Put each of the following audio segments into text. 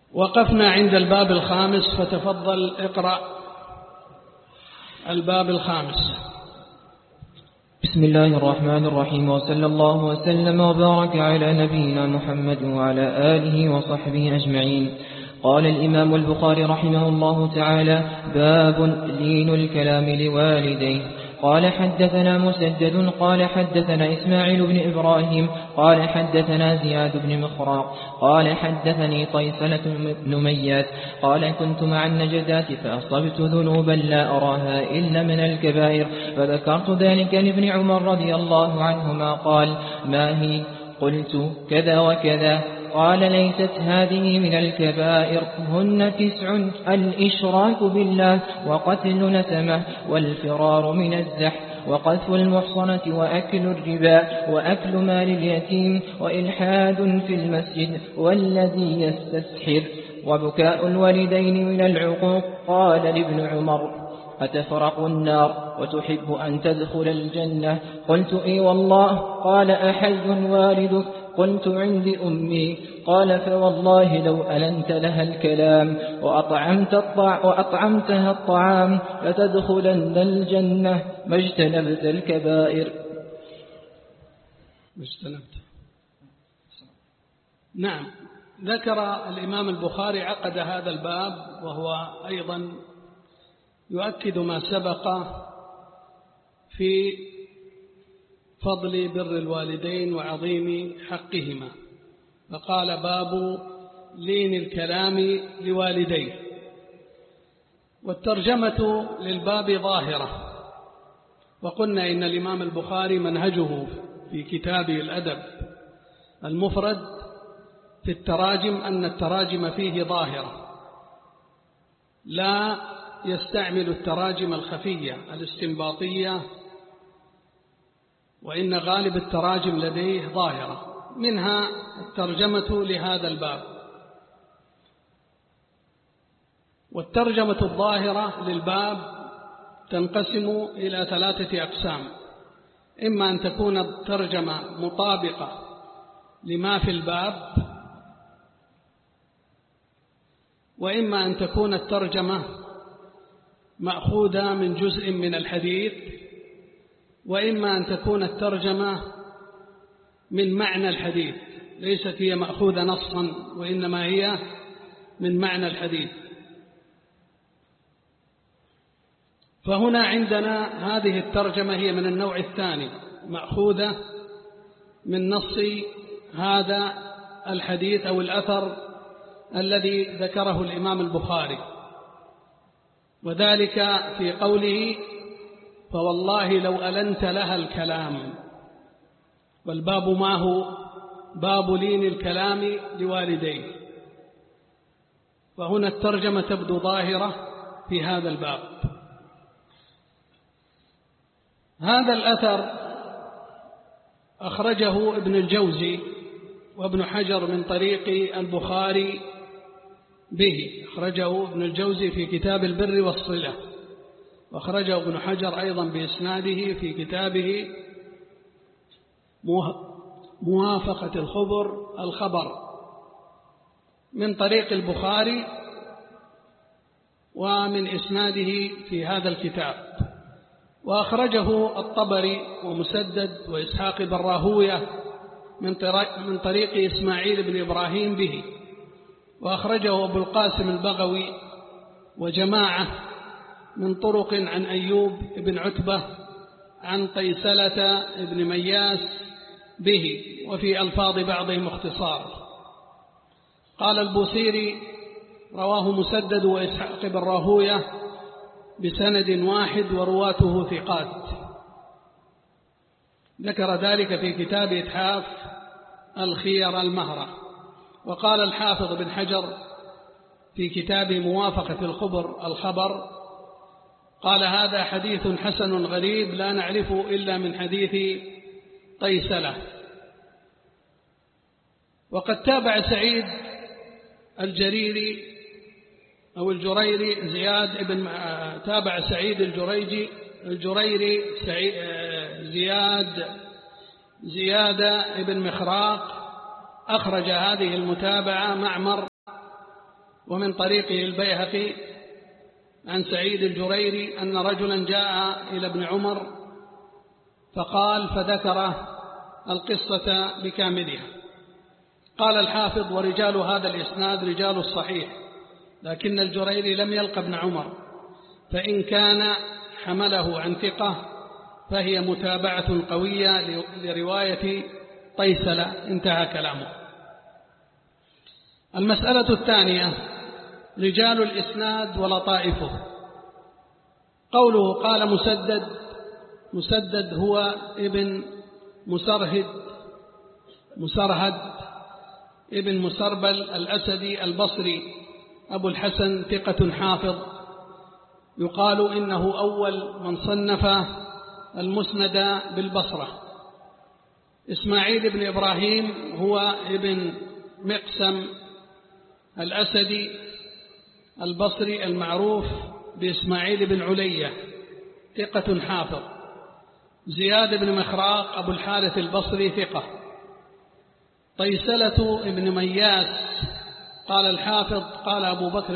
وقفنا عند الباب الخامس، فتفضل اقرأ الباب الخامس. بسم الله الرحمن الرحيم، وصلى الله وسلم وبارك على نبينا محمد وعلى آله وصحبه أجمعين. قال الإمام البخاري رحمه الله تعالى: باب لين الكلام لوالديه. قال حدثنا مسدد قال حدثنا إسماعيل بن إبراهيم قال حدثنا زياد بن مخراق قال حدثني طيسلة بن مياس قال: كنت مع النجدات فأصبت ذنوبا لا أراها إلا من الكبائر، فذكرت ذلك لابن عمر رضي الله عنهما قال: ما هي؟ قلت: كذا وكذا. قال: ليست هذه من الكبائر، هن 9: الإشراك بالله، وقتل نسمة، والفرار من الزحف، وقذف المحصنة، وأكل الربا، وأكل مال اليتيم، وإلحاد في المسجد، والذي يستسحر، وبكاء الوالدين من العقوق. قال لابن عمر: أتفرق النار وتحب أن تدخل الجنة؟ قلت: إي والله. قال: أحي والدك؟ قلت: عند أمي. قال: فوالله لو ألنت لها الكلام وأطعمتها الطعام لتدخلن الجنة ما اجتنبت الكبائر. نعم، ذكر الإمام البخاري عقد هذا الباب، وهو أيضا يؤكد ما سبق في فضل بر الوالدين وعظيم حقهما، فقال: باب لين الكلام لوالديه. والترجمة للباب ظاهرة، وقلنا إن الإمام البخاري منهجه في كتابه الأدب المفرد في التراجم أن التراجم فيه ظاهرة، لا يستعمل التراجم الخفية الاستنباطية، وإن غالب التراجم لديه ظاهرة، منها الترجمة لهذا الباب. والترجمة الظاهرة للباب تنقسم إلى 3 أقسام: إما أن تكون الترجمة مطابقة لما في الباب، وإما أن تكون الترجمة مأخوذة من جزء من الحديث، وإما أن تكون الترجمة من معنى الحديث، ليست هي مأخوذة نصا وإنما هي من معنى الحديث. فهنا عندنا هذه الترجمة هي من النوع الثاني، مأخوذة من نص هذا الحديث أو الأثر الذي ذكره الإمام البخاري، وذلك في قوله: فوالله لو ألنت لها الكلام. والباب ما هو؟ باب لين الكلام لوالديه. فهنا الترجمة تبدو ظاهرة في هذا الباب. هذا الأثر أخرجه ابن الجوزي وابن حجر من طريق البخاري به، أخرجه ابن الجوزي في كتاب البر والصلة، وأخرجه ابن حجر أيضا بإسناده في كتابه موافقة الخبر من طريق البخاري ومن إسناده في هذا الكتاب. وأخرجه الطبري ومسدد وإسحاق بن راهوية من طريق إسماعيل بن إبراهيم به، وأخرجه أبو القاسم البغوي وجماعة من طرق عن أيوب بن عتبة عن طيسلة بن مياس به، وفي ألفاظ بعضهم اختصار. قال البوصيري: رواه مسدد وإسحاق بن راهوية بسند واحد ورواته ثقات. ذكر ذلك في كتاب إتحاف الخير المهرة. وقال الحافظ بن حجر في كتاب موافقة الخبر: قال: هذا حديث حسن غريب لا نعرفه إلا من حديث طيسلة. وقد تابع سعيد الجريري أو الجريري زياد تابع سعيد الجريري زياد بن مخراق، أخرج هذه المتابعة معمر ومن طريقه البيهقي عن سعيد الجريري أن رجلا جاء إلى ابن عمر فقال فذكر القصة بكاملها. قال الحافظ: ورجال هذا الإسناد رجال الصحيح، لكن الجريري لم يلق ابن عمر، فإن كان حمله عن ثقة فهي متابعة قوية لرواية طيسلة. انتهى كلامه. المسألة الثانية: رجال الإسناد ولطائفه. قوله قال مسدد هو ابن مسرهد ابن مسربل الأسدي البصري أبو الحسن، ثقة حافظ، يقال إنه أول من صنف المسند بالبصرة. إسماعيل بن إبراهيم هو ابن مقسم الأسدي البصري المعروف بإسماعيل بن علية، ثقة حافظ. زياد بن مخراق أبو الحارث البصري، ثقة. طيسلة ابن مياس، قال الحافظ قال أبو بكر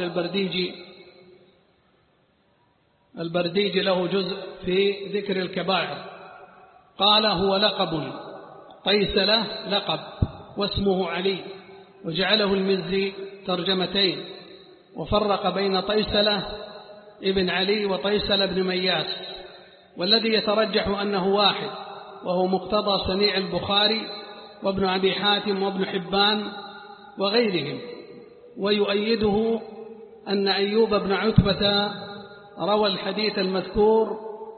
البرديجي له جزء في ذكر الكبائر، قال هو لقب، طيسلة لقب واسمه علي، وجعله المزي ترجمتين، وفرق بين طيسلة ابن علي وطيسلة ابن مياس، والذي يترجح أنه واحد، وهو مقتضى صنيع البخاري وابن أبي حاتم وابن حبان وغيرهم. ويؤيده أن أيوب بن عتبة روى الحديث المذكور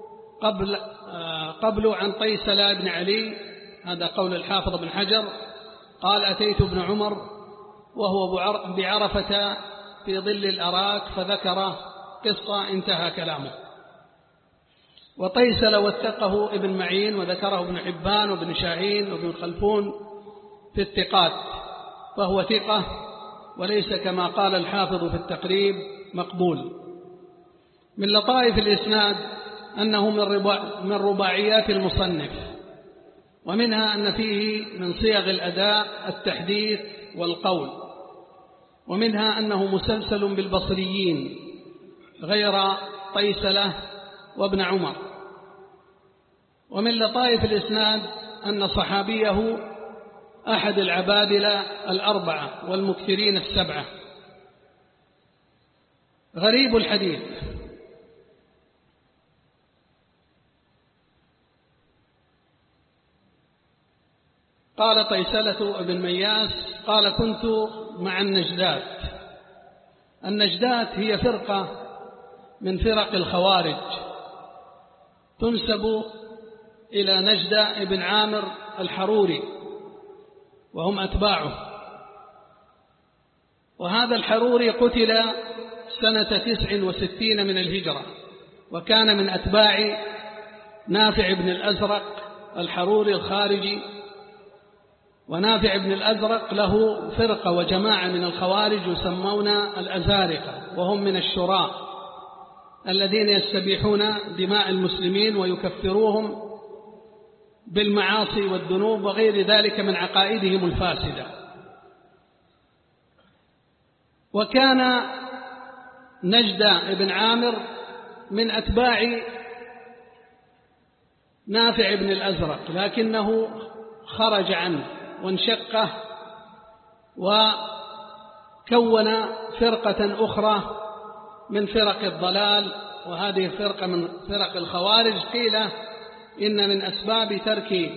قبل عن طيسلة بن علي، هذا قول الحافظ بن حجر، قال أتيت ابن عمر وهو بعرفة في ظل الأراك فذكر قصة، انتهى كلامه. وطيسلة وثقه ابن معين وذكره ابن حبان وابن شاهين وابن خلفون في الثقات، فهو ثقة وليس كما قال الحافظ في التقريب مقبول. من لطائف الإسناد أنه من رباعيات المصنف، ومنها أن فيه من صيغ الأداء التحديث والقول، ومنها أنه مسلسل بالبصريين غير طيسلة وابن عمر. ومن لطائف الإسناد أن صحابيه أحد العبادلة الأربعة والمكثرين السبعة. غريب الحديث: قال طيسلة ابن مياس قال كنت مع النجدات. النجدات هي فرقة من فرق الخوارج تنسب إلى نجدة ابن عامر الحروري، وهم أتباعه. وهذا الحروري قتل سنة 69 من الهجرة، وكان من أتباع نافع بن الأزرق الحروري الخارجي. ونافع بن الأزرق له فرقة وجماعة من الخوارج يسمون الأزارقة، وهم من الشراء الذين يستبيحون دماء المسلمين ويكفروهم بالمعاصي والذنوب وغير ذلك من عقائدهم الفاسدة. وكان نجدة بن عامر من أتباع نافع بن الأزرق، لكنه خرج عنه وانشقه وكون فرقة أخرى من فرق الضلال، وهذه فرقة من فرق الخوارج. قيل إن من أسباب ترك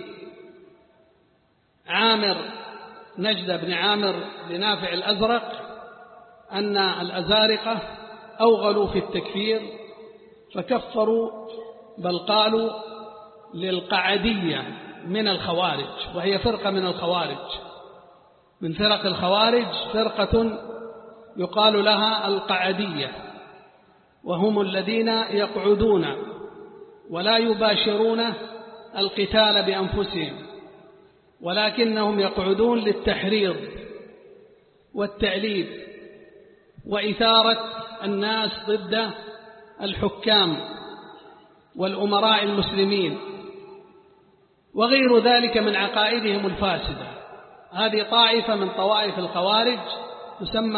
نجدة بن عامر لنافع الأزرق أن الأزارقة أوغلوا في التكفير فكفروا، بل قالوا للقعدية من الخوارج، وهي فرقة من الخوارج، من فرق الخوارج فرقة يقال لها القعدية، وهم الذين يقعدون ولا يباشرون القتال بأنفسهم، ولكنهم يقعدون للتحريض والتأليب وإثارة الناس ضد الحكام والأمراء المسلمين وغير ذلك من عقائدهم الفاسدة. هذه طائفة من طوائف الخوارج تسمى